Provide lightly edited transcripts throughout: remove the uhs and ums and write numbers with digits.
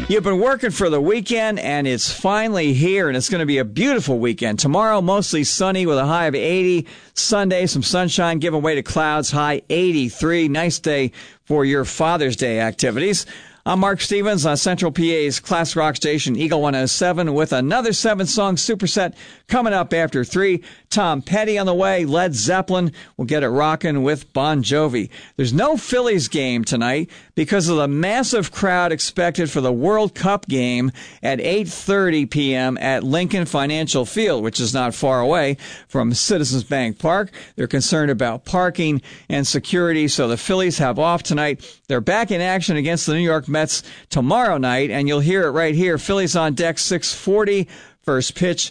You've been working for the weekend, and it's finally here, and it's going to be a beautiful weekend. Tomorrow, mostly sunny with a high of 80. Sunday, some sunshine giving way to clouds, high 83. Nice day for your Father's Day activities. I'm Mark Stevens on Central PA's classic rock station, Eagle 107, with another 7-song superset coming up after 3. Tom Petty on the way. Led Zeppelin will get it rocking with Bon Jovi. There's no Phillies game tonight because of the massive crowd expected for the World Cup game at 8:30 p.m. at Lincoln Financial Field, which is not far away from Citizens Bank Park. They're concerned about parking and security, so the Phillies have off tonight. They're back in action against the New York Mets tomorrow night, and you'll hear it right here. Phillies on deck, 6:40. First pitch,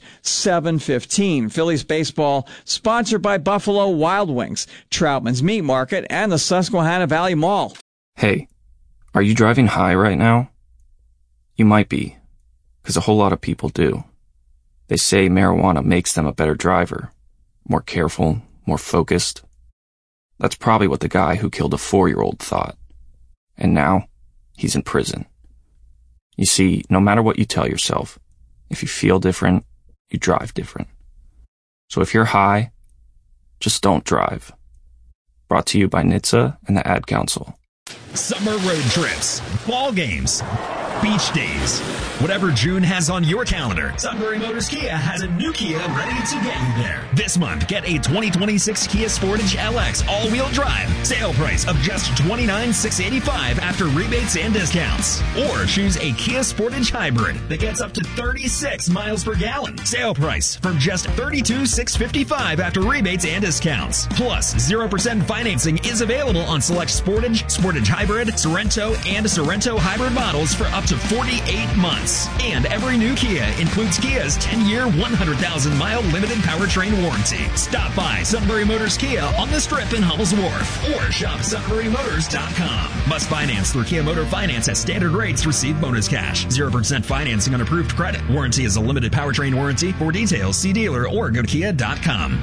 7:15. Phillies baseball sponsored by Buffalo Wild Wings, Troutman's Meat Market, and the Susquehanna Valley Mall. Hey, are you driving high right now? You might be, because a whole lot of people do. They say marijuana makes them a better driver, more careful, more focused. That's probably what the guy who killed a 4-year-old thought. And now, he's in prison. You see, no matter what you tell yourself, if you feel different, you drive different. So if you're high, just don't drive. Brought to you by NHTSA and the Ad Council. Summer road trips, ball games, beach days. Whatever June has on your calendar, Sunbury Motors Kia has a new Kia ready to get you there. This month, get a 2026 Kia Sportage LX all-wheel drive. Sale price of just $29,685 after rebates and discounts. Or choose a Kia Sportage Hybrid that gets up to 36 miles per gallon. Sale price from just $32,655 after rebates and discounts. Plus, 0% financing is available on select Sportage, Sportage Hybrid, Sorento, and Sorento Hybrid models for up to 48 months. And every new Kia includes Kia's 10-year, 100,000-mile limited powertrain warranty. Stop by Sunbury Motors Kia on the Strip in Hummel's Wharf or shop sunburymotors.com. Must finance through Kia Motor Finance at standard rates. Receive bonus cash. 0% financing on approved credit. Warranty is a limited powertrain warranty. For details, see dealer or go to kia.com.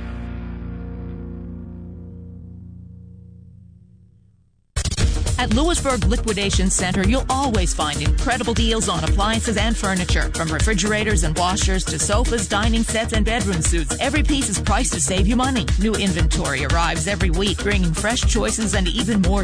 At Lewisburg Liquidation Center, you'll always find incredible deals on appliances and furniture. From refrigerators and washers to sofas, dining sets, and bedroom suites, every piece is priced to save you money. New inventory arrives every week, bringing fresh choices and even more